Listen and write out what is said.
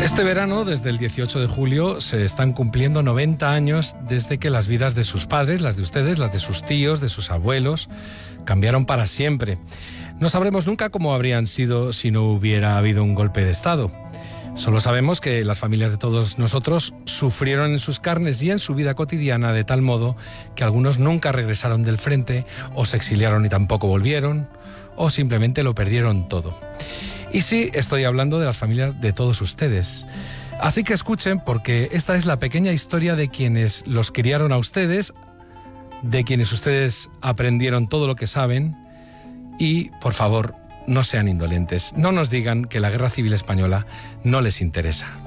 Este verano, desde el 18 de julio, se están cumpliendo 90 años desde que las vidas de sus padres, las de ustedes, las de sus tíos, de sus abuelos, cambiaron para siempre. No sabremos nunca cómo habrían sido si no hubiera habido un golpe de Estado. Solo sabemos que las familias de todos nosotros sufrieron en sus carnes y en su vida cotidiana de tal modo que algunos nunca regresaron del frente, o se exiliaron y tampoco volvieron, o simplemente lo perdieron todo. Y sí, estoy hablando de las familias de todos ustedes. Así que escuchen, porque esta es la pequeña historia de quienes los criaron a ustedes, de quienes ustedes aprendieron todo lo que saben, y, por favor, no sean indolentes. No nos digan que la Guerra Civil Española no les interesa.